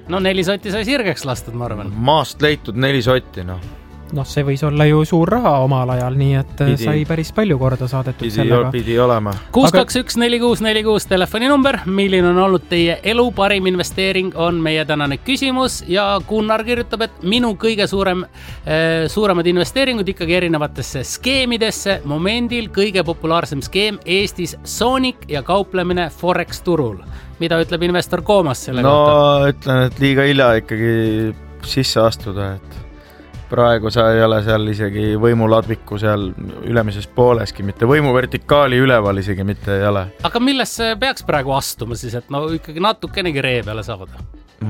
No 4 sotti sai sirgeks lastud, ma arvan. Maast leitud 4 sotti, noh. Noh, see võis olla ju suur raha omal ajal, nii et sai päris palju korda saadetud sellega. Pidi olema. 621-4646 telefoninumber. Milline on olnud teie elu parim investeering, on meie tänane küsimus. Ja Gunnar kirjutab, et minu kõige suuremad investeeringud ikkagi erinevatesse skeemidesse. Momendil kõige populaarsem skeem Eestis Sonic ja kauplemine Forex turul. Mida ütleb investor Koomas selle kohta? No, ütlen, et liiga hilja ikkagi sisse astuda, et praegu sa ei ole seal isegi võimuladviku seal ülemises pooleski, mitte võimu vertikaali üleval isegi mitte ei ole. Aga millesse peaks praegu astuma siis, et no ikkagi natukenegi ree peale saada?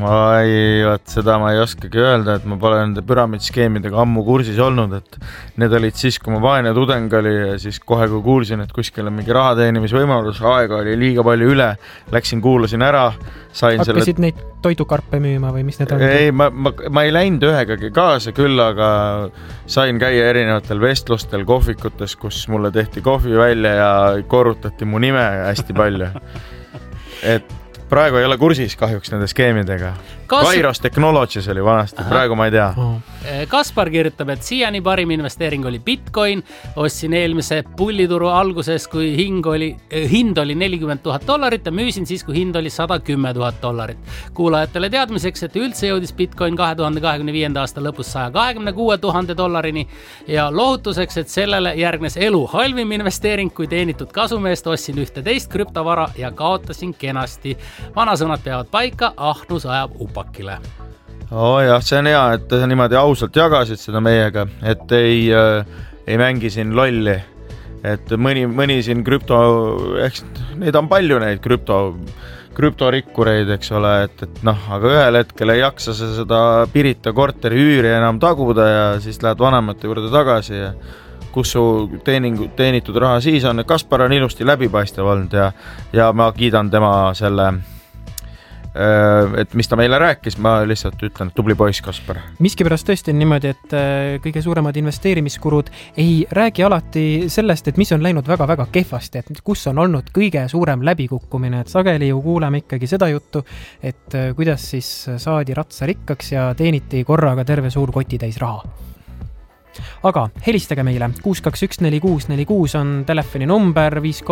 Seda ma ei oskagi öelda, et ma pole nende püramiidskeemidega ammu kursis olnud, et need olid siis, kui ma vaene tudeng oli ja siis kohe kui kuulsin, et kuskil on mingi rahateenimisvõimalus, aega oli liiga palju üle, läksin, kuulasin ära, hakkasid neid toidukarpe müüma või mis need on? Ei, ma ei läinud ühegagi kaasa küll, aga sain käia erinevatel vestlustel kohvikutes, kus mulle tehti kohvi välja ja korrutati mu nime hästi palju. Et praegu ei ole kursis kahjuks nende skeemidega. Kairos Technologies oli vanasti, praegu ma ei tea. Kaspar kirjutab, et siiani parim investeering oli Bitcoin. Ostsin eelmise pullituru alguses, kui hind oli $40,000 ja müüsin siis, kui hind oli $110,000. Kuulajatele teadmiseks, et üldse jõudis Bitcoin 2025. aasta lõpus $126,000 ja lohutuseks, et sellele järgnes elu halvim investeering, kui teenitud kasumeest ostsin 11 krüptovara ja kaotasin kenasti. Vanasõnad peavad paika, ahnus ajab upakile. Jah, see on hea, et sa niimoodi ausalt jagasid seda meiega, et ei mängi siin lolli. Et mõni siin neid on palju neid krüptorikkureid, eks ole, et aga ühel hetkel ei jaksa seda Pirita korteri üüri enam taguda ja siis lähed vanemate juurde tagasi ja kus su teenitud raha siis on. Kaspar on ilusti läbipaistev olnud ja ma kiidan tema selle, et mis ta meile rääkis, ma lihtsalt ütlen, tubli poiss Kaspar. Miskipärast tõesti on niimoodi, et kõige suuremad investeerimiskurud ei räägi alati sellest, et mis on läinud väga-väga kehvasti, et kus on olnud kõige suurem läbikukkumine, et sageli ju kuuleme ikkagi seda juttu, et kuidas siis saadi ratsa rikkaks ja teeniti korraga terve suur kotitäis raha. Aga helistage meile, 621-4646 on telefoni number,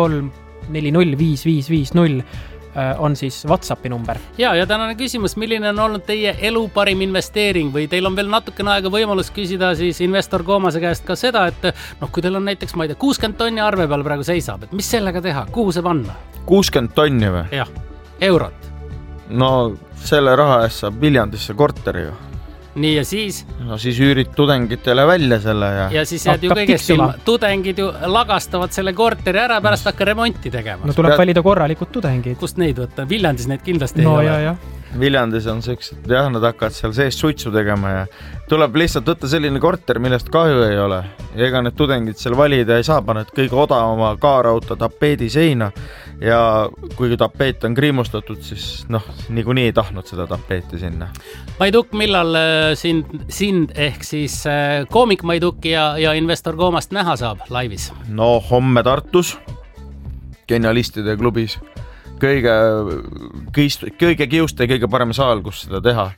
53405550 on siis WhatsAppi number. Ja tänane küsimus, milline on olnud teie elu parim investeering või teil on veel natukene aega võimalus küsida siis investor Koomase käest ka seda, et kui teil on näiteks, ma ei tea, 60 tonni arve peal praegu seisab, et mis sellega teha, kuhu see panna? 60 tonni või? Jah, eurot. No selle raha eest saab Viljandisse korteri ju. Nii ja siis? No siis üürid tudengitele välja selle ja siis jääd ju kõigest ilma. Tudengid ju lagastavad selle korteri ära, pärast hakka remonti tegema. No tuleb valida korralikud tudengid. Kust neid võtta? Viljandis neid kindlasti ei ole. Ja. Viljandis on sellised, nad hakkavad seal sees suitsu tegema ja tuleb lihtsalt võtta selline korter, millest kahju ei ole. Ja ega need tudengid seal valida ei saa, paned kõige odavama kaarauta tapeedi seina ja kui tapeet on kriimustatud, siis niikuinii ei tahtnud seda tapeeti sinna. Maiduk, millal sind ehk siis koomik Maiduk ja investor Koomast näha saab laivis? No homme Tartus, genialistide klubis. Kõige kiuste ja kõige parem saal, kus seda teha.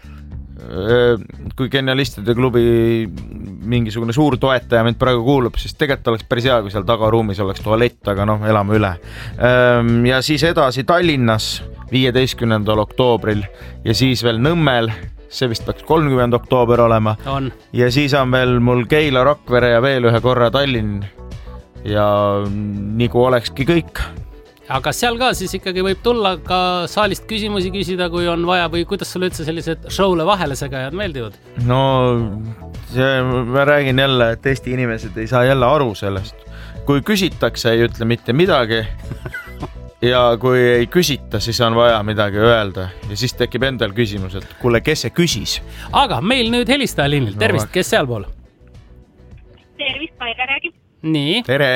Kui genialistide klubi mingisugune suur toetaja mind praegu kuulub, siis tegelikult oleks päris hea, kui seal tagaruumis oleks tualett, aga elame üle. Ja siis edasi Tallinnas 15. oktoobril ja siis veel Nõmmel, see vist peaks 30. oktoober olema. Ja siis on veel mul Keila, Rakvere ja veel ühe korra Tallinn ja nagu olekski kõik. Aga seal ka siis ikkagi võib tulla ka saalist küsimusi küsida, kui on vaja või kuidas sulle üldse sellised showle vahele segajad meeldivad? No ma räägin jälle, et Eesti inimesed ei saa jälle aru sellest. Kui küsitakse, ei ütle mitte midagi ja kui ei küsita, siis on vaja midagi öelda ja siis tekib endal küsimus, et kuule, kes see küsis? Aga meil nüüd helistaja liinil. Tervist, kes sealpool? Tervist, Kaire räägib. Nii. Tere.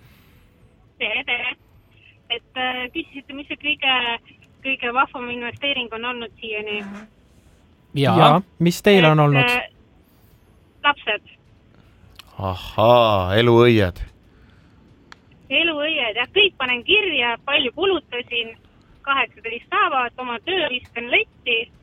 Et küsisite, mis see kõige vahvam investeering on olnud siiani? Ja, mis teil on olnud? Lapsed. Ahaa, eluõied. Eluõied, jah, kõik panen kirja, palju kulutasin, 18 päeva, et oma töö viskan letti